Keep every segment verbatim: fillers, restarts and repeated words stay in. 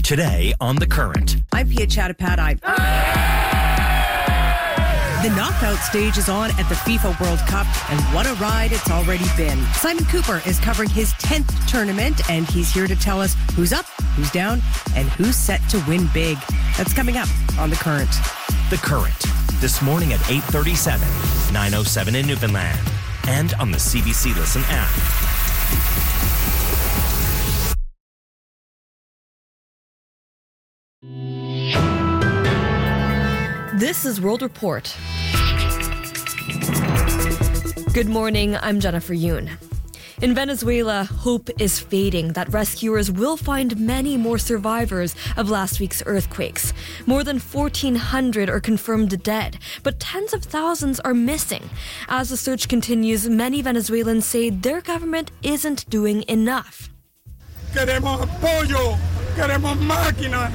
Today on The Current. I'm Pia Chattopadhyde. The knockout stage is on at the FIFA World Cup, and what a ride it's already been. Simon Cooper is covering his tenth tournament, and he's here to tell us who's up, who's down, and who's set to win big. That's coming up on The Current. The Current, this morning at eight thirty-seven, nine oh seven in Newfoundland, and on the C B C Listen app. This is World Report. Good morning, I'm Jennifer Yoon. In Venezuela, hope is fading that rescuers will find many more survivors of last week's earthquakes. More than fourteen hundred are confirmed dead, but tens of thousands are missing. As the search continues, many Venezuelans say their government isn't doing enough. Queremos apoyo, queremos máquinas.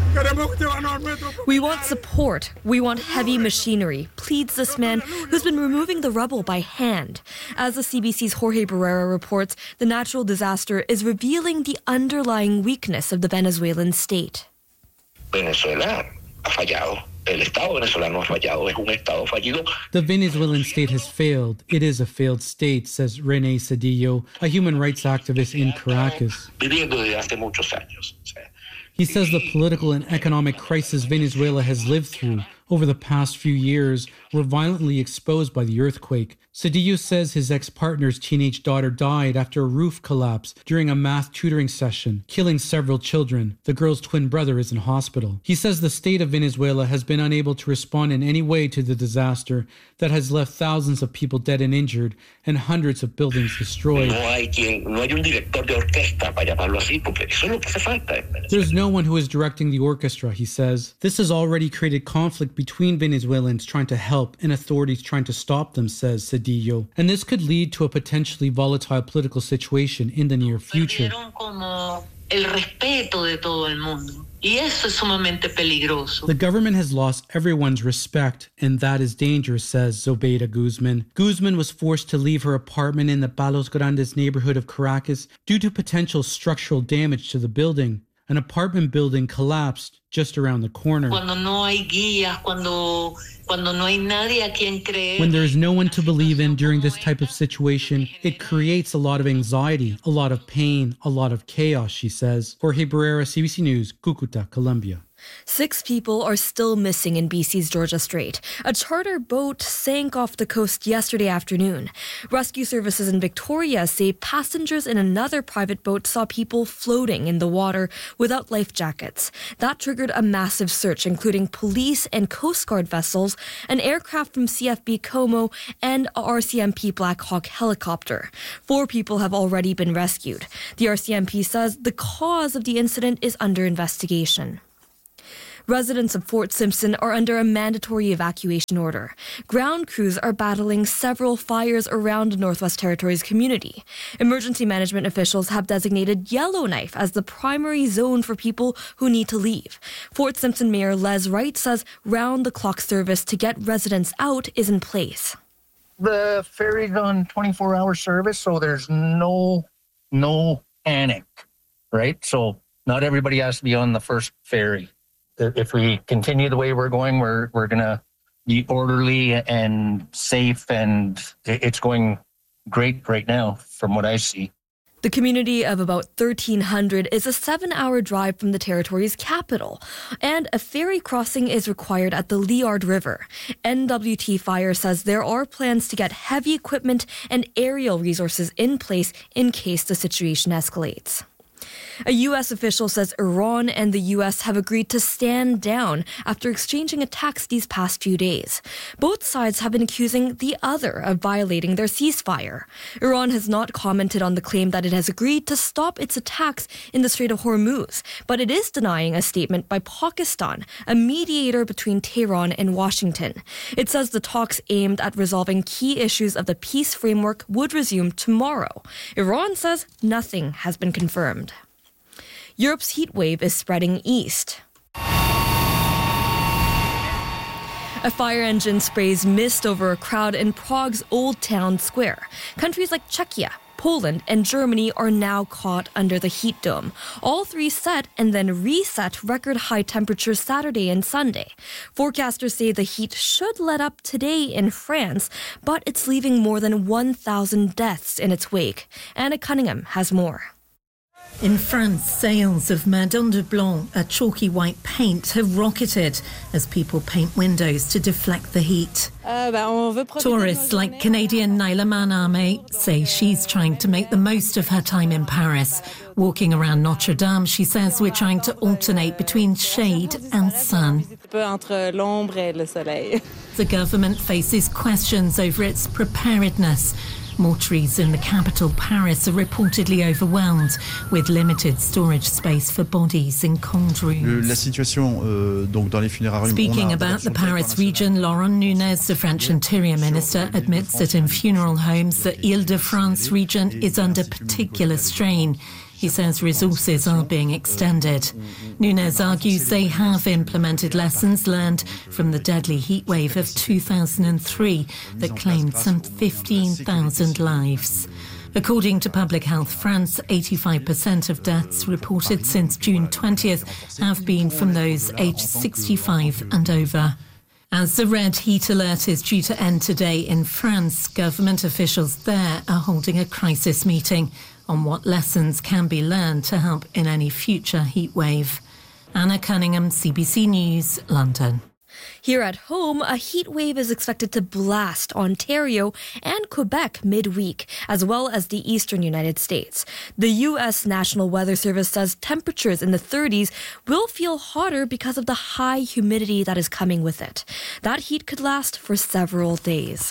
We want support. We want heavy machinery, pleads this man who's been removing the rubble by hand. As the C B C's Jorge Barrera reports, the natural disaster is revealing the underlying weakness of the Venezuelan state. Venezuela ha fallado. El Estado venezolano ha fallado. Es un Estado fallido. The Venezuelan state has failed. It is a failed state, says René Cedillo, a human rights activist in Caracas. Viviendo desde hace muchos años. He says the political and economic crisis Venezuela has lived through over the past few years were violently exposed by the earthquake. Cedillo says his ex-partner's teenage daughter died after a roof collapsed during a math tutoring session, killing several children. The girl's twin brother is in hospital. He says the state of Venezuela has been unable to respond in any way to the disaster that has left thousands of people dead and injured and hundreds of buildings destroyed. There's no one who is directing the orchestra, he says. This has already created conflict between Venezuelans trying to help and authorities trying to stop them, says Cedillo. And this could lead to a potentially volatile political situation in the near future. The government has lost everyone's respect, and that is dangerous, says Zobeida Guzman. Guzman was forced to leave her apartment in the Palos Grandes neighborhood of Caracas due to potential structural damage to the building. An apartment building collapsed just around the corner. When there is no one to believe in during this type of situation, it creates a lot of anxiety, a lot of pain, a lot of chaos, she says. Jorge Barrera, C B C News, Cucuta, Colombia. Six people are still missing in B C's Georgia Strait. A charter boat sank off the coast yesterday afternoon. Rescue services in Victoria say passengers in another private boat saw people floating in the water without life jackets. That triggered a massive search, including police and Coast Guard vessels, an aircraft from C F B Como, and a R C M P Black Hawk helicopter. Four people have already been rescued. The R C M P says the cause of the incident is under investigation. Residents of Fort Simpson are under a mandatory evacuation order. Ground crews are battling several fires around the Northwest Territories community. Emergency management officials have designated Yellowknife as the primary zone for people who need to leave. Fort Simpson Mayor Les Wright says round-the-clock service to get residents out is in place. The ferry's on twenty-four hour service, so there's no, no panic, right? So not everybody has to be on the first ferry. If we continue the way we're going, we're we're going to be orderly and safe, and it's going great right now from what I see. The community of about thirteen hundred is a seven-hour drive from the territory's capital, and a ferry crossing is required at the Liard River. N W T Fire says there are plans to get heavy equipment and aerial resources in place in case the situation escalates. A U S official says Iran and the U S have agreed to stand down after exchanging attacks these past few days. Both sides have been accusing the other of violating their ceasefire. Iran has not commented on the claim that it has agreed to stop its attacks in the Strait of Hormuz, but it is denying a statement by Pakistan, a mediator between Tehran and Washington. It says the talks aimed at resolving key issues of the peace framework would resume tomorrow. Iran says nothing has been confirmed. Europe's heat wave is spreading east. A fire engine sprays mist over a crowd in Prague's Old Town Square. Countries like Czechia, Poland and Germany are now caught under the heat dome. All three set and then reset record high temperatures Saturday and Sunday. Forecasters say the heat should let up today in France, but it's leaving more than one thousand deaths in its wake. Anna Cunningham has more. In France, sales of Mardon de Blanc, a chalky white paint, have rocketed as people paint windows to deflect the heat. Tourists like Canadian Naila Maname say she's trying to make the most of her time in Paris. Walking around Notre Dame, she says we're trying to alternate between shade and sun. The government faces questions over its preparedness. Mortuaries in the capital, Paris, are reportedly overwhelmed with limited storage space for bodies in cold rooms. Speaking about the Paris region, Laurent Nunez, the French Interior Minister, admits that in funeral homes, the Ile-de-France region is under particular strain. He says resources are being extended. Nunez argues they have implemented lessons learned from the deadly heatwave of two thousand three that claimed some fifteen thousand lives. According to Public Health France, eighty-five percent of deaths reported since June twentieth have been from those aged sixty-five and over. As the red heat alert is due to end today in France, government officials there are holding a crisis meeting on what lessons can be learned to help in any future heatwave. Anna Cunningham, C B C News, London. Here at home, a heat wave is expected to blast Ontario and Quebec midweek, as well as the eastern United States. The U S National Weather Service says temperatures in the thirties will feel hotter because of the high humidity that is coming with it. That heat could last for several days.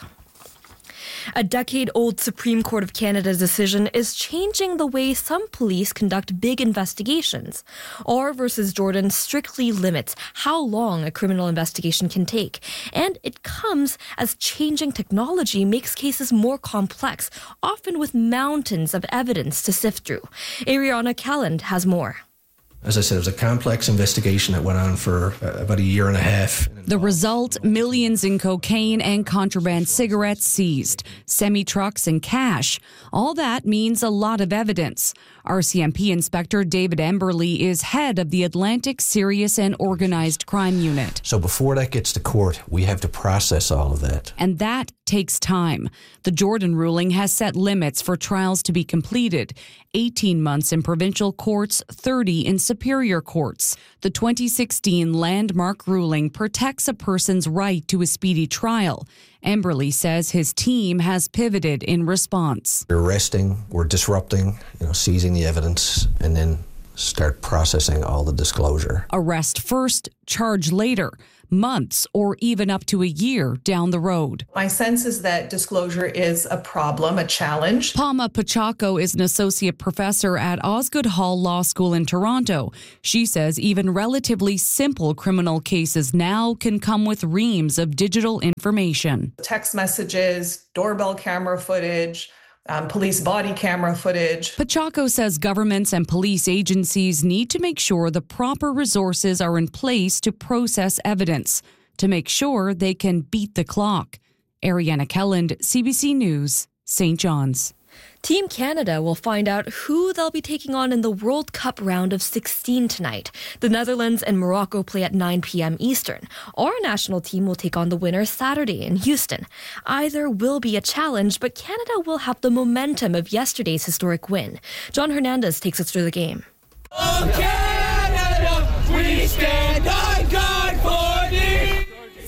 A decade-old Supreme Court of Canada decision is changing the way some police conduct big investigations. R versus Jordan strictly limits how long a criminal investigation can take, and it comes as changing technology makes cases more complex, often with mountains of evidence to sift through. Ariana Calland has more. As I said, it was a complex investigation that went on for about a year and a half. The result, millions in cocaine and contraband cigarettes seized, semi-trucks and cash. All that means a lot of evidence. R C M P Inspector David Emberley is head of the Atlantic Serious and Organized Crime Unit. So before that gets to court, we have to process all of that. And that takes time. The Jordan ruling has set limits for trials to be completed. eighteen months in provincial courts, thirty in superior courts. The twenty sixteen landmark ruling protects a person's right to a speedy trial. Emberley says his team has pivoted in response. We're arresting, we're disrupting, you know, seizing the evidence, and then start processing all the disclosure. Arrest first, charge later, months or even up to a year down the road. My sense is that disclosure is a problem, a challenge. Palma Pachaco is an associate professor at Osgoode Hall Law School in Toronto. She says even relatively simple criminal cases now can come with reams of digital information. Text messages, doorbell camera footage, Um, police body camera footage. Pachaco says governments and police agencies need to make sure the proper resources are in place to process evidence, to make sure they can beat the clock. Ariana Kelland, C B C News, Saint John's. Team Canada will find out who they'll be taking on in the World Cup round of sixteen tonight. The Netherlands and Morocco play at nine p.m. Eastern. Our national team will take on the winner Saturday in Houston. Either will be a challenge, but Canada will have the momentum of yesterday's historic win. John Hernandez takes us through the game. Oh, Canada, we stand on guard for thee.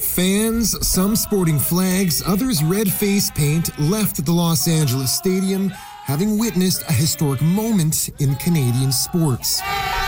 Fans, some sporting flags, others red face paint, left the Los Angeles Stadium, having witnessed a historic moment in Canadian sports.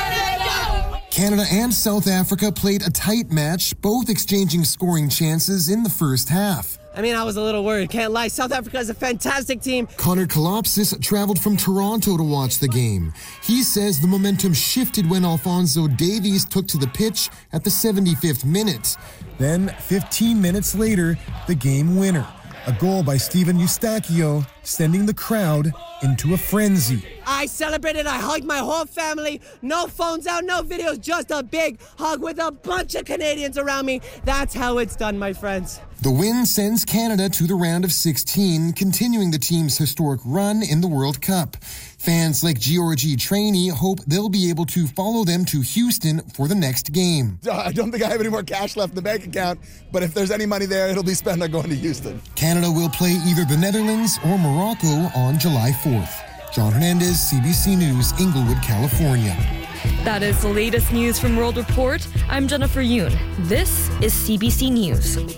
Canada! Canada and South Africa played a tight match, both exchanging scoring chances in the first half. I mean, I was a little worried, can't lie. South Africa is a fantastic team. Connor Kalopsis traveled from Toronto to watch the game. He says the momentum shifted when Alphonso Davies took to the pitch at the seventy-fifth minute. Then, fifteen minutes later, the game winner. A goal by Steven Eustachio, sending the crowd into a frenzy. I celebrated, I hugged my whole family. No phones out, no videos, just a big hug with a bunch of Canadians around me. That's how it's done, my friends. The win sends Canada to the round of sixteen, continuing the team's historic run in the World Cup. Fans like Georgie Trainee hope they'll be able to follow them to Houston for the next game. I don't think I have any more cash left in the bank account, but if there's any money there, it'll be spent on going to Houston. Canada will play either the Netherlands or Morocco on July fourth. John Hernandez, C B C News, Inglewood, California. That is the latest news from World Report. I'm Jennifer Yoon. This is C B C News.